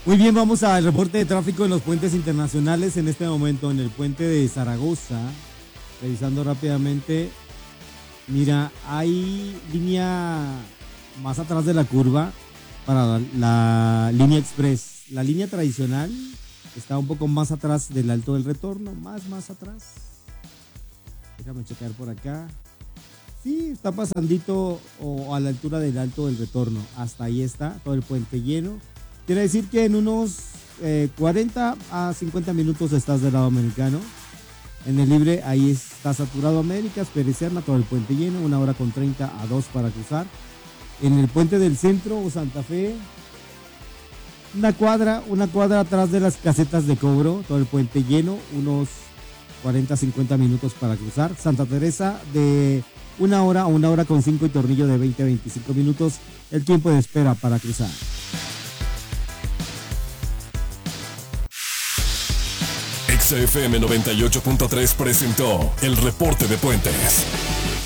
Muy bien, vamos al reporte de tráfico en los puentes internacionales. En este momento en el puente de Zaragoza, revisando rápidamente, mira, hay línea más atrás de la curva para la línea express. La línea tradicional está un poco más atrás del Alto del Retorno, más atrás. Déjame checar por acá. Sí, está pasandito o a la altura del Alto del Retorno. Hasta ahí está, todo el puente lleno. Quiere decir que en unos 40 a 50 minutos estás del lado americano. En el libre, ahí está saturado Américas, Pérez Serna, todo el puente lleno, 1 hora con 30 a 2 para cruzar. En el puente del centro o Santa Fe, una cuadra atrás de las casetas de cobro, todo el puente lleno, unos 40 a 50 minutos para cruzar. Santa Teresa de 1 hora a 1 hora con 5 y Tornillo de 20 a 25 minutos, el tiempo de espera para cruzar. XFM 98.3 presentó el reporte de puentes.